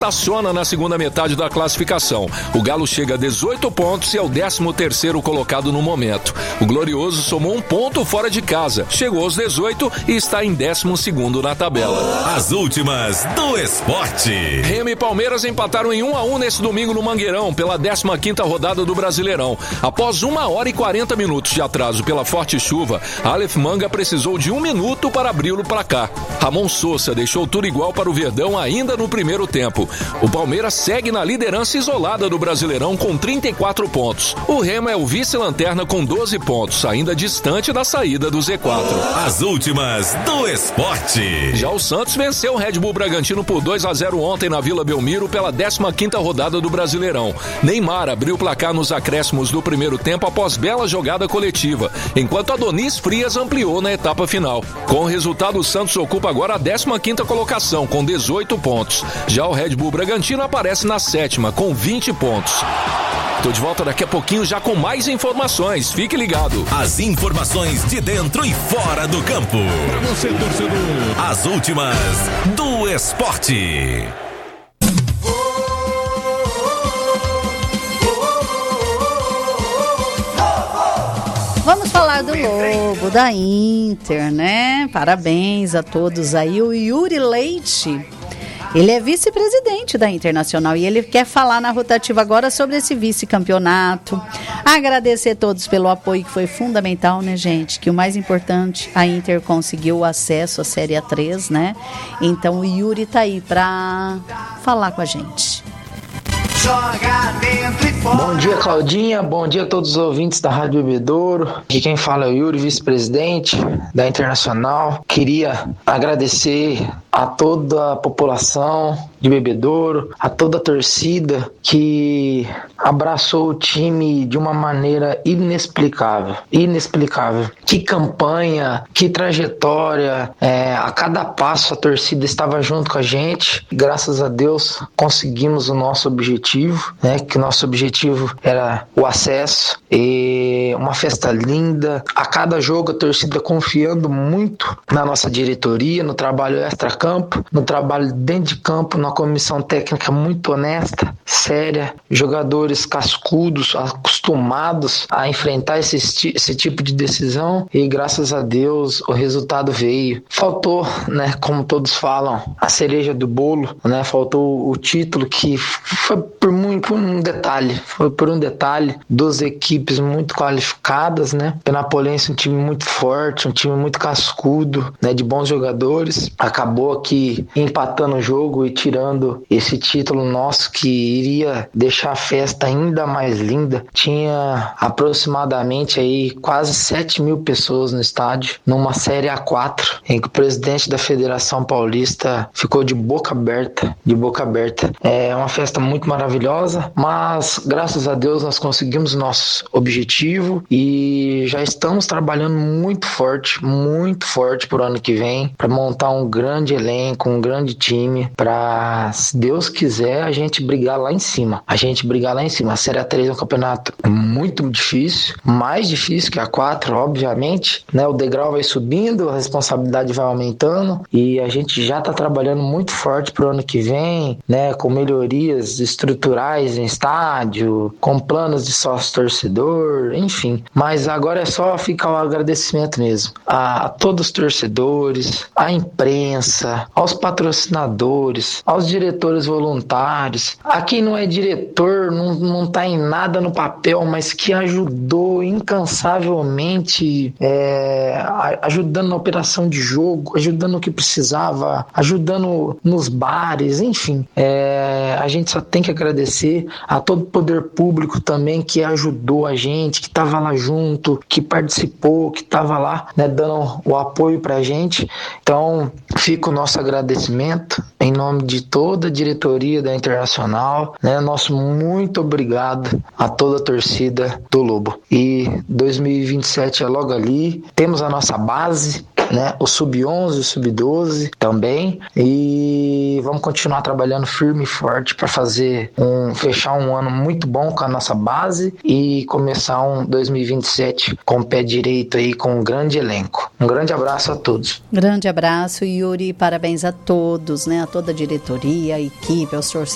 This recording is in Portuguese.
estaciona na segunda metade da classificação. O Galo chega a 18 pontos e é o 13º colocado no momento. O Glorioso somou 1 ponto fora de casa, chegou aos 18 e está em 12º na tabela. As últimas do esporte. Remo e Palmeiras empataram em 1-1 nesse domingo no Mangueirão, pela 15ª rodada do Brasileirão. Após 1h40 minutos de atraso pela forte chuva, Aleph Manga precisou de 1 minuto para abrir o placar. Ramon Sousa deixou tudo igual para o Verdão ainda no primeiro tempo. O Palmeiras segue na liderança isolada do Brasileirão com 34 pontos. O Remo é o vice-lanterna com 12 pontos, ainda distante da saída do Z4. As últimas do esporte. Já o Santos venceu o Red Bull Bragantino por 2-0 ontem na Vila Belmiro pela 15ª rodada do Brasileirão. Neymar abriu o placar nos acréscimos do primeiro tempo após bela jogada coletiva, enquanto Adonis Frias ampliou na etapa final. Com o resultado, o Santos ocupa agora a 15ª colocação com 18 pontos. Já o Red Bull Bragantino aparece na 7ª com 20 pontos. Tô de volta daqui a pouquinho já com mais informações. Fique ligado. As informações de dentro e fora do campo. Pra você, torcedor. As últimas do esporte. Vamos falar do Lobo, da Inter, né? Parabéns a todos aí. O Yuri Leite, ele é vice-presidente da Internacional e ele quer falar na rotativa agora sobre esse vice-campeonato. Agradecer a todos pelo apoio, que foi fundamental, né, gente? Que o mais importante, a Inter conseguiu o acesso à Série A3, né? Então o Yuri tá aí pra falar com a gente. Joga dentro e fora. Bom dia, Claudinha. Bom dia a todos os ouvintes da Rádio Bebedouro. Aqui quem fala é o Yuri, vice-presidente da Internacional. Queria agradecer a toda a população de Bebedouro, a toda a torcida que abraçou o time de uma maneira inexplicável. Que campanha, que trajetória, a cada passo a torcida estava junto com a gente. Graças a Deus conseguimos o nosso objetivo, né? Que o nosso objetivo era o acesso, e uma festa linda. A cada jogo a torcida confiando muito na nossa diretoria, no trabalho extra-campo, no trabalho dentro de campo, na comissão técnica muito honesta, séria, jogadores cascudos, acostumados a enfrentar esse tipo de decisão, e graças a Deus o resultado veio. Faltou, né, como todos falam, a cereja do bolo, né, faltou o título, que foi por um detalhe, 12 equipes muito qualificadas, né, Penapolense um time muito forte, um time muito cascudo, né, de bons jogadores, acabou aqui empatando o jogo e tirando esse título nosso, que iria deixar a festa ainda mais linda. Tinha aproximadamente aí quase 7.000 pessoas no estádio, numa Série A4, em que o presidente da Federação Paulista ficou de boca aberta. É uma festa muito maravilhosa, mas graças a Deus nós conseguimos o nosso objetivo e já estamos trabalhando muito forte pro ano que vem, para montar um grande elenco, um grande time, para, se Deus quiser, a gente brigar lá em cima. A Série A3 é um campeonato muito difícil, mais difícil que a 4, obviamente, né? O degrau vai subindo, a responsabilidade vai aumentando, e a gente já está trabalhando muito forte pro ano que vem, né? Com melhorias estruturais em estádio, com planos de sócio-torcedor, enfim. Mas agora é só ficar o agradecimento mesmo a todos os torcedores, à imprensa, aos patrocinadores, aos diretores voluntários, a quem não é diretor, não tá em nada no papel, mas que ajudou incansavelmente, ajudando na operação de jogo, ajudando no que precisava, ajudando nos bares, enfim. A gente só tem que agradecer a todo o poder público também, que ajudou a gente, que estava lá junto, que participou, que estava lá, né, dando o apoio pra gente. Então fica o nosso agradecimento em nome de toda a diretoria da Internacional, né? Nosso muito obrigado a toda a torcida do Lobo. E 2027 é logo ali. Temos a nossa base, né? O Sub-11, o Sub-12 também, e vamos continuar trabalhando firme e forte para fechar um ano muito bom com a nossa base e começar um 2027 com o pé direito aí, com um grande elenco. Um grande abraço a todos. Grande abraço, Yuri, parabéns a todos, né? A toda a diretoria, a equipe, aos torcedores.